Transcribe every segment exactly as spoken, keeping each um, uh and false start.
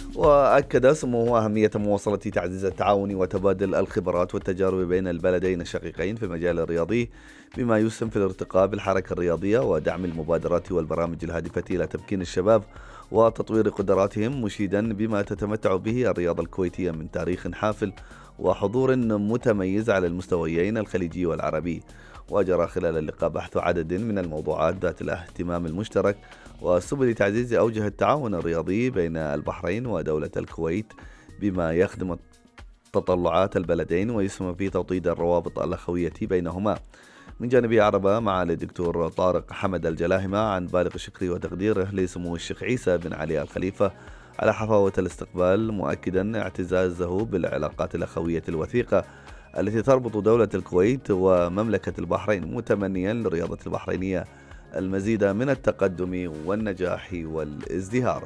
وأكد سموه أهمية مواصلة تعزيز التعاون وتبادل الخبرات والتجارب بين البلدين الشقيقين في المجال الرياضي، بما يسهم في الارتقاء بالحركة الرياضية ودعم المبادرات والبرامج الهادفة إلى تمكين الشباب وتطوير قدراتهم، مشيدا بما تتمتع به الرياضة الكويتية من تاريخ حافل وحضور متميز على المستويين الخليجي والعربي. وجرى خلال اللقاء بحث عدد من الموضوعات ذات الاهتمام المشترك وسبل تعزيز أوجه التعاون الرياضي بين البحرين ودولة الكويت، بما يخدم تطلعات البلدين ويسهم في توطيد الروابط الأخوية بينهما. من جانبه عرب معالي الدكتور طارق حمد الجلاهمة عن بالغ الشكر وتقديره لسمو الشيخ عيسى بن علي الخليفة على حفاوة الاستقبال، مؤكدا اعتزازه بالعلاقات الأخوية الوثيقة التي تربط دولة الكويت ومملكة البحرين، متمنيا للرياضة البحرينية المزيد من التقدم والنجاح والازدهار.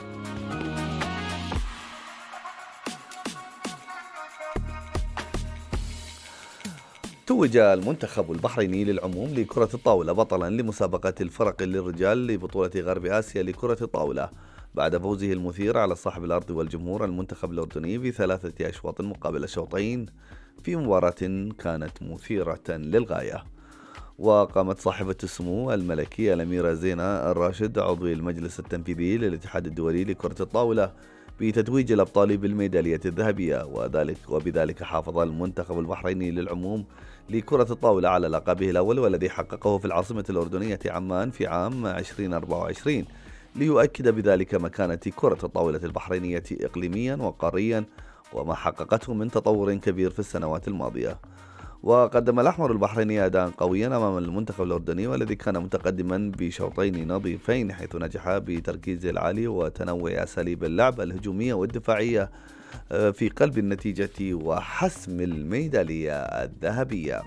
توج المنتخب البحريني للعموم لكرة الطاولة بطلا لمسابقة الفرق للرجال لبطولة غرب آسيا لكرة الطاولة بعد فوزه المثير على صاحب الأرض والجمهور المنتخب الأردني بثلاثة أشواط مقابل شوطين في مباراة كانت مثيرة للغاية. وقامت صاحبة السمو الملكي الأميرة زينة الراشد عضو المجلس التنفيذي للاتحاد الدولي لكرة الطاولة بتتويج الأبطال بالميدالية الذهبية، وذلك وبذلك حافظ المنتخب البحريني للعموم لكرة الطاولة على لقبه الأول والذي حققه في العاصمة الأردنية عمان في عام ألفين وأربعة وعشرين، ليؤكد بذلك مكانة كرة الطاولة البحرينية إقليميا وقاريا وما حققته من تطور كبير في السنوات الماضية. وقدم الأحمر البحريني أداء قويا أمام المنتخب الأردني والذي كان متقدما بشوطين نظيفين، حيث نجح بتركيزه العالي وتنوع أساليب اللعب الهجومية والدفاعية في قلب النتيجة وحسم الميدالية الذهبية.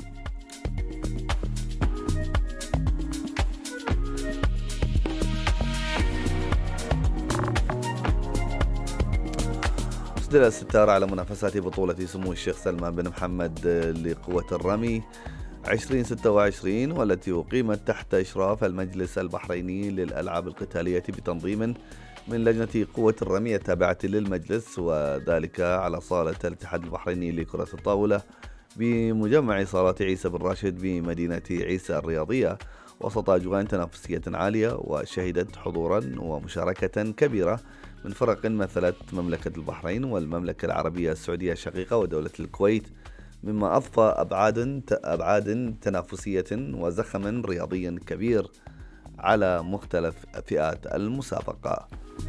أسدل الستار على منافسات بطولة سمو الشيخ سلمان بن محمد لقوة الرمي ألفين وستة وعشرين، والتي أقيمت تحت إشراف المجلس البحريني للألعاب القتالية بتنظيم من لجنة قوة الرمي التابعة للمجلس، وذلك على صالة الاتحاد البحريني لكرة الطاولة بمجمع صالات عيسى بن راشد بمدينة عيسى الرياضية، وسط أجواء تنافسية عالية وشهدت حضورا ومشاركة كبيرة من فرق مثلت مملكة البحرين والمملكة العربية السعودية الشقيقة ودولة الكويت، مما أضفى أبعاد أبعاد تنافسية وزخما رياضيا كبير على مختلف فئات المسابقة.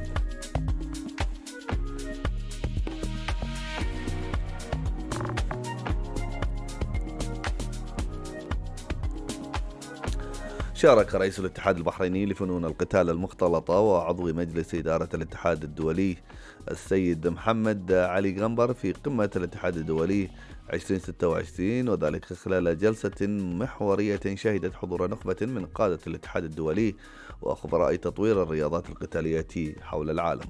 شارك رئيس الاتحاد البحريني لفنون القتال المختلطة وعضو مجلس إدارة الاتحاد الدولي السيد محمد علي قنبر في قمة الاتحاد الدولي ألفين وستة وعشرين، وذلك خلال جلسة محورية شهدت حضور نخبة من قادة الاتحاد الدولي وخبراء تطوير الرياضات القتالية حول العالم.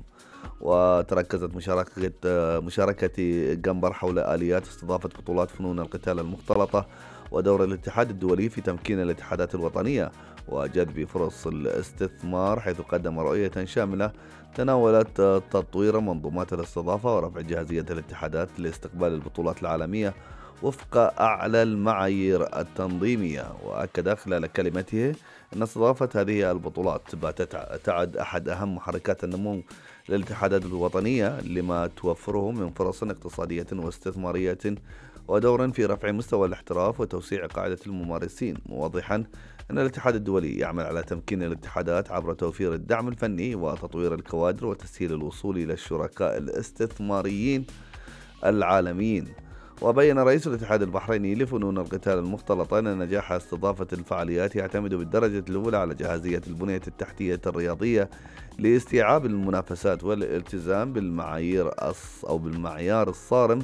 وتركزت مشاركة مشاركة قنبر حول آليات استضافة بطولات فنون القتال المختلطة ودور الاتحاد الدولي في تمكين الاتحادات الوطنية وجذب فرص الاستثمار، حيث قدم رؤية شاملة تناولت تطوير منظومات الاستضافة ورفع جاهزية الاتحادات لاستقبال البطولات العالمية وفق أعلى المعايير التنظيمية. وأكد خلال كلمته أن استضافة هذه البطولات باتت تعد أحد أهم محركات النمو للاتحادات الوطنية لما توفره من فرص اقتصادية واستثمارية ودورا في رفع مستوى الاحتراف وتوسيع قاعدة الممارسين، موضحا أن الاتحاد الدولي يعمل على تمكين الاتحادات عبر توفير الدعم الفني وتطوير الكوادر وتسهيل الوصول إلى الشركاء الاستثماريين العالميين. وبين رئيس الاتحاد البحريني لفنون القتال المختلطة أن نجاح استضافة الفعاليات يعتمد بالدرجة الأولى على جاهزية البنية التحتية الرياضية لاستيعاب المنافسات والالتزام بالمعايير أو بالمعيار الصارم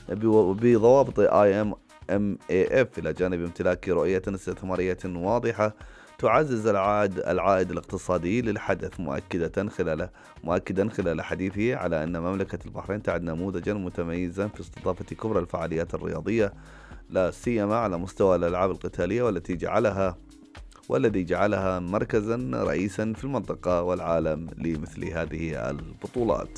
بضوابط آي إم إم إيه إف، إلى جانب امتلاك رؤية استثمارية واضحة تعزز العائد العائد الاقتصادي للحدث، مؤكدة خلال مؤكدا خلال حديثه على أن مملكة البحرين تعد نموذجا متميزا في استضافة كبرى الفعاليات الرياضية لا سيما على مستوى الألعاب القتالية، والتي جعلها والذي جعلها مركزا رئيسا في المنطقة والعالم لمثل هذه البطولات.